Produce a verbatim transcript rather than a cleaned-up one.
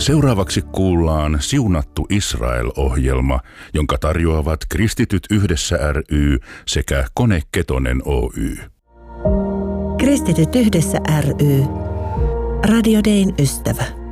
Seuraavaksi kuullaan Siunattu Israel-ohjelma, jonka tarjoavat Kristityt yhdessä ry sekä Kone Ketonen Oy. Kristityt yhdessä ry. Radio Dayn ystävä.